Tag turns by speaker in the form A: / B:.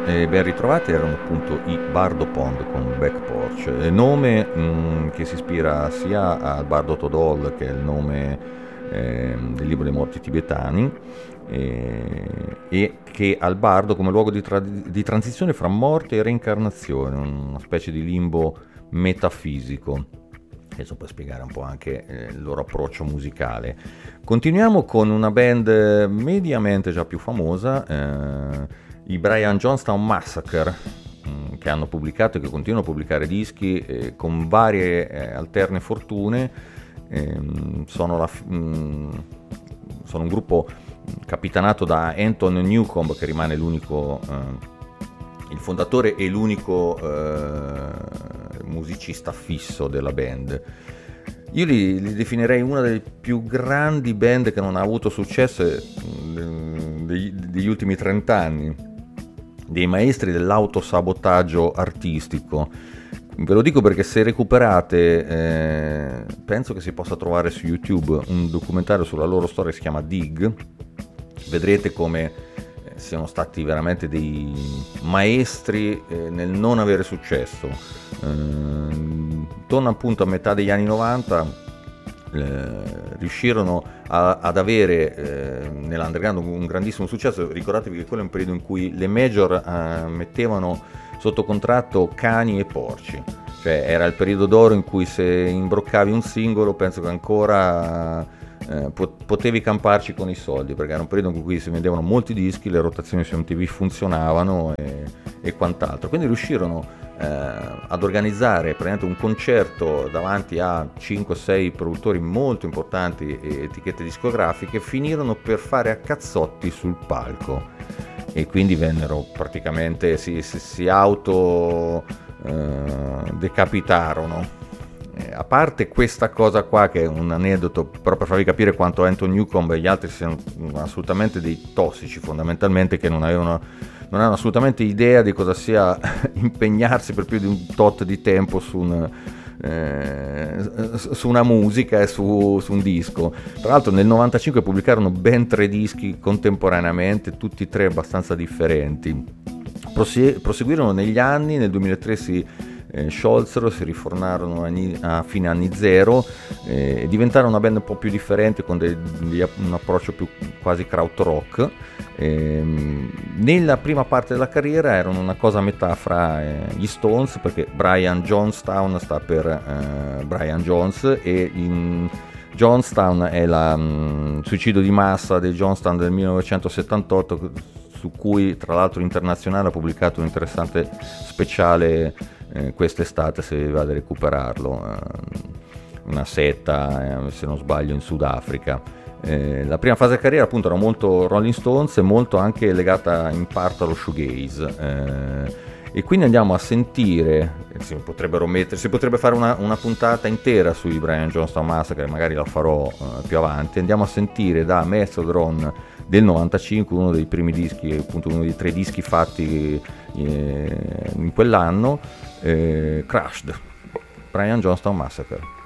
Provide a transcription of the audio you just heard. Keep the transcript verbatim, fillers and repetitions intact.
A: e ben ritrovati, erano appunto i Bardo Pond con Back Porch, eh, nome mh, che si ispira sia al Bardo Todol, che è il nome eh, del libro dei morti tibetani, eh, e che al Bardo come luogo di, tra- di transizione fra morte e reincarnazione, una specie di limbo metafisico. Adesso per spiegare un po' anche eh, il loro approccio musicale. Continuiamo con una band mediamente già più famosa, eh, i Brian Jonestown Massacre, mh, che hanno pubblicato e che continuano a pubblicare dischi eh, con varie eh, alterne fortune. Ehm, sono, la, mh, sono un gruppo capitanato da Anton Newcomb, che rimane l'unico, eh, il fondatore e l'unico eh, musicista fisso della band. Io li, li definirei una delle più grandi band che non ha avuto successo eh, degli, degli ultimi trent'anni, dei maestri dell'autosabotaggio artistico. Ve lo dico perché se recuperate, eh, penso che si possa trovare su YouTube un documentario sulla loro storia che si chiama Dig, vedrete come eh, siano stati veramente dei maestri eh, nel non avere successo. Eh, torna appunto a metà degli anni novanta, eh, riuscirono a, ad avere eh, nell'underground un, un grandissimo successo. Ricordatevi che quello è un periodo in cui le major eh, mettevano sotto contratto cani e porci, cioè era il periodo d'oro in cui se imbroccavi un singolo penso che ancora eh, potevi camparci con i soldi, perché era un periodo in cui si vendevano molti dischi, le rotazioni su M T V funzionavano e, e quant'altro, quindi riuscirono eh, ad organizzare praticamente un concerto davanti a cinque sei produttori molto importanti e etichette discografiche. Finirono per fare a cazzotti sul palco e quindi vennero praticamente si, si, si auto eh, decapitarono. Eh, a parte questa cosa qua, che è un aneddoto però per farvi capire quanto Anton Newcomb e gli altri siano assolutamente dei tossici, fondamentalmente, che non avevano non hanno assolutamente idea di cosa sia impegnarsi per più di un tot di tempo su un Eh, su una musica e su, su un disco. Tra l'altro nel novantacinque pubblicarono ben tre dischi contemporaneamente, tutti e tre abbastanza differenti. Prose- proseguirono negli anni, nel duemilatré si eh, sciolsero, si riformarono anni, a fine anni zero eh, e diventarono una band un po' più differente, con dei, degli, un approccio più quasi krautrock. Eh, nella prima parte della carriera erano una cosa a metà fra eh, gli Stones, perché Brian Jonestown sta per eh, Brian Jones, e in Jonestown è il um, suicidio di massa dei Jonestown del millenovecentosettantotto, su cui tra l'altro Internazionale ha pubblicato un interessante speciale eh, quest'estate, se vado a recuperarlo, eh, una setta eh, se non sbaglio in Sudafrica. Eh, la prima fase della carriera appunto era molto Rolling Stones e molto anche legata in parte allo shoegaze, eh, e quindi andiamo a sentire, si potrebbero mettere, si potrebbe fare una, una puntata intera sui Brian Jonestown Massacre, magari la farò eh, più avanti. Andiamo a sentire da Mastodon del novantacinque, uno dei primi dischi, appunto uno dei tre dischi fatti eh, in quell'anno, eh, Crushed, Brian Jonestown Massacre.